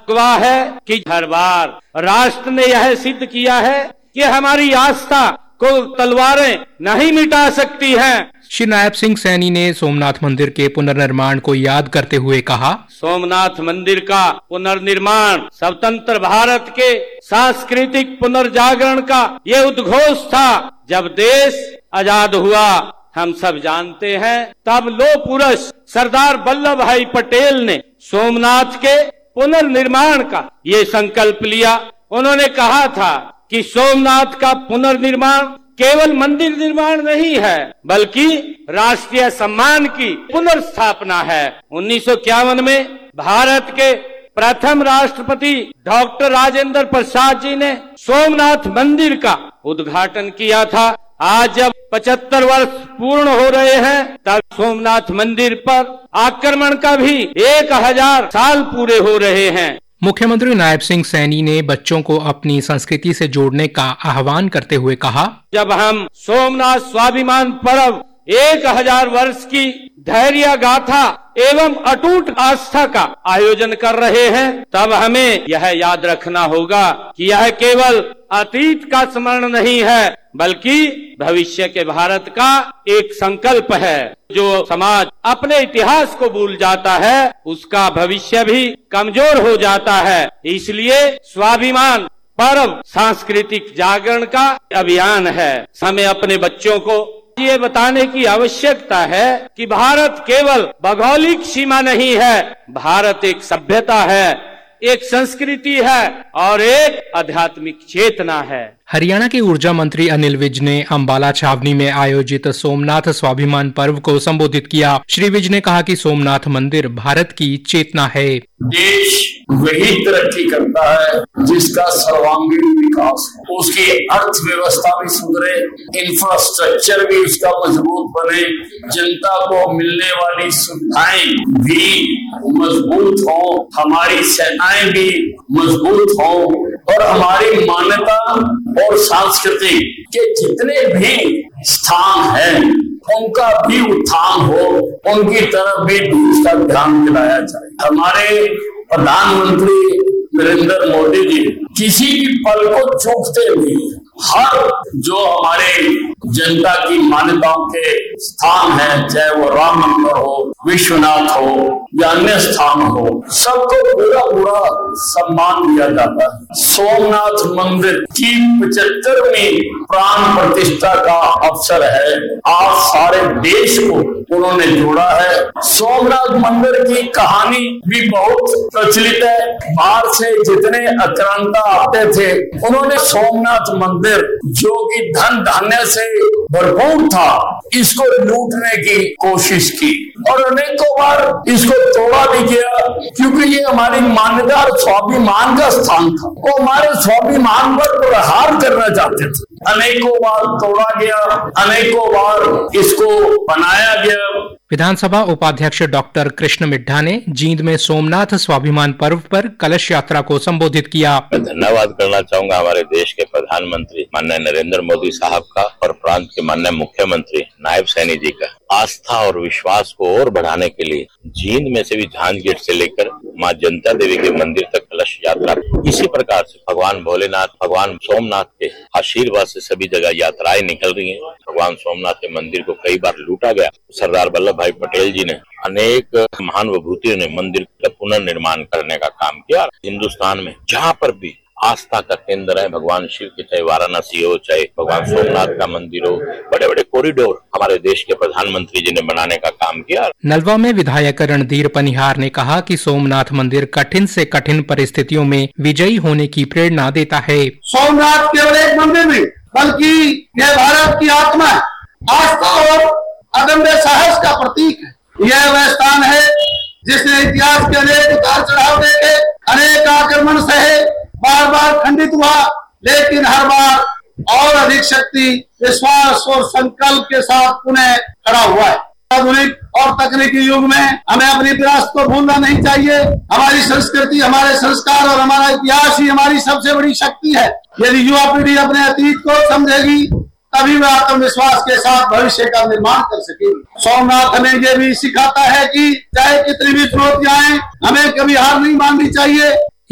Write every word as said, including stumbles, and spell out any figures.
गवाह है कि हर बार राष्ट्र ने यह सिद्ध किया है कि हमारी आस्था को तलवारें नहीं मिटा सकती हैं। श्री नायब सिंह सैनी ने सोमनाथ मंदिर के पुनर्निर्माण को याद करते हुए कहा, सोमनाथ मंदिर का पुनर्निर्माण स्वतंत्र भारत के सांस्कृतिक पुनर्जागरण का ये उद्घोष था। जब देश आजाद हुआ, हम सब जानते हैं, तब लौह पुरुष सरदार वल्लभ भाई पटेल ने सोमनाथ के पुनर्निर्माण का ये संकल्प लिया। उन्होंने कहा था कि सोमनाथ का पुनर्निर्माण केवल मंदिर निर्माण नहीं है, बल्कि राष्ट्रीय सम्मान की पुनर्स्थापना है। उन्नीस सौ इक्यावन में भारत के प्रथम राष्ट्रपति डॉक्टर राजेंद्र प्रसाद जी ने सोमनाथ मंदिर का उद्घाटन किया था। आज जब पचहत्तर वर्ष पूर्ण हो रहे हैं, तब सोमनाथ मंदिर पर आक्रमण का भी एक हजार साल पूरे हो रहे हैं। मुख्यमंत्री नायब सिंह सैनी ने बच्चों को अपनी संस्कृति से जोड़ने का आह्वान करते हुए कहा, जब हम सोमनाथ स्वाभिमान पर्व एक हजार वर्ष की धैर्य गाथा एवं अटूट आस्था का आयोजन कर रहे हैं, तब हमें यह याद रखना होगा कि यह केवल अतीत का स्मरण नहीं है, बल्कि भविष्य के भारत का एक संकल्प है। जो समाज अपने इतिहास को भूल जाता है, उसका भविष्य भी कमजोर हो जाता है। इसलिए स्वाभिमान पर्व सांस्कृतिक जागरण का अभियान है। हमें अपने बच्चों को ये बताने की आवश्यकता है कि भारत केवल भौगोलिक सीमा नहीं है, भारत एक सभ्यता है, एक संस्कृति है और एक आध्यात्मिक चेतना है। हरियाणा के ऊर्जा मंत्री अनिल विज ने अंबाला छावनी में आयोजित सोमनाथ स्वाभिमान पर्व को संबोधित किया। श्री विज ने कहा कि सोमनाथ मंदिर भारत की चेतना है। देश वही तरक्की करता है जिसका सर्वांगीण विकास हो, उसकी अर्थव्यवस्था भी सुधरे, इंफ्रास्ट्रक्चर भी उसका मजबूत बने, जनता को मिलने वाली सुविधाएं भी मजबूत हो, हमारी सेनाएं भी मजबूत हो और हमारी मान्यता और संस्कृति के जितने भी स्थान हैं उनका भी उत्थान हो, उनकी तरफ भी देश का ध्यान दिलाया जाए। हमारे प्रधानमंत्री नरेंद्र मोदी जी किसी भी पल को चूकते नहीं, हर जो हमारे जनता की मान्यताओं के स्थान है, चाहे वो राम मंदिर हो, विश्वनाथ हो या अन्य स्थान हो, सबको पूरा पूरा सम्मान दिया जाता है। सोमनाथ मंदिर की पचहत्तरवीं प्राण प्रतिष्ठा का अवसर है। आज सारे देश को उन्होंने जोड़ा है। सोमनाथ मंदिर की कहानी भी बहुत प्रचलित है। बाहर से जितने आक्रांता आते थे, उन्होंने सोमनाथ मंदिर जो कि धन धान्य से भरपूर था, इसको लूटने की कोशिश की और अनेकों बार इसको तोड़ा भी गया, क्योंकि ये हमारी मान्यता और स्वाभिमान का स्थान था। वो हमारे स्वाभिमान पर प्रहार करना चाहते थे। अनेकों बार तोड़ा गया, अनेकों बार इसको बनाया गया। विधानसभा उपाध्यक्ष डॉक्टर कृष्ण मिड्ढा ने जींद में सोमनाथ स्वाभिमान पर्व पर कलश यात्रा को संबोधित किया। मैं धन्यवाद करना चाहूंगा हमारे देश के प्रधानमंत्री माननीय नरेंद्र मोदी साहब का और प्रांत के माननीय मुख्यमंत्री नायब सैनी जी का। आस्था और विश्वास को और बढ़ाने के लिए जींद में से भी झांझ गेट से लेकर माँ जनता देवी के मंदिर तक कलश यात्रा, इसी प्रकार से भगवान भोलेनाथ, भगवान सोमनाथ के आशीर्वाद से सभी जगह यात्राएं निकल रही हैं। भगवान सोमनाथ के मंदिर को कई बार लूटा गया, सरदार वल्लभ भाई पटेल जी ने, अनेक महान विभूतियों ने मंदिर का पुनर्निर्माण करने का काम किया। हिंदुस्तान में जहाँ पर भी आस्था का केंद्र है भगवान शिव के, चाहे वाराणसी हो, चाहे भगवान सोमनाथ का मंदिर हो, बड़े बड़े कॉरिडोर हमारे देश के प्रधानमंत्री जी ने बनाने का काम किया। नलवा में विधायक रणधीर पनिहार ने कहा कि सोमनाथ मंदिर कठिन से कठिन परिस्थितियों में विजयी होने की प्रेरणा देता है। सोमनाथ केवल एक मंदिर नहीं, बल्कि यह भारत की आत्मा, आस्था और अदम्य साहस का प्रतीक है। यह वह स्थान है जिसने इतिहास के अनेक उतार चढ़ाव देखे, अनेक आक्रमण सहे, बार बार खंडित हुआ, लेकिन हर बार और अधिक शक्ति, विश्वास और संकल्प के साथ पुनः खड़ा हुआ है। आधुनिक और तकनीकी युग में हमें अपनी विरासत को भूलना नहीं चाहिए। हमारी संस्कृति, हमारे संस्कार और हमारा इतिहास ही हमारी सबसे बड़ी शक्ति है। यदि युवा पीढ़ी अपने अतीत को समझेगी, तभी वह आत्मविश्वास के साथ भविष्य का निर्माण कर सकेगी। सोमनाथ हमें ये भी सिखाता है कि चाहे कितनी भी चुनौतियां आए, हमें कभी हार नहीं माननी चाहिए।